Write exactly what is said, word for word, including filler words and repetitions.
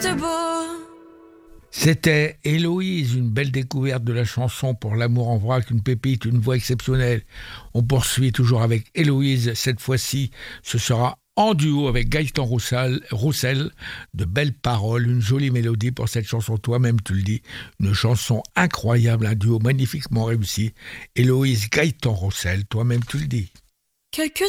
beau. C'était Héloïse, une belle découverte de la chanson Pour l'amour en vrac, une pépite, une voix exceptionnelle. On poursuit toujours avec Héloïse. Cette fois-ci, ce sera en duo avec Gaëtan Roussel, Roussel. De belles paroles, une jolie mélodie pour cette chanson. Toi-même, tu le dis, une chanson incroyable, un duo magnifiquement réussi. Héloïse, Gaëtan Roussel, toi-même, tu le dis. Quelques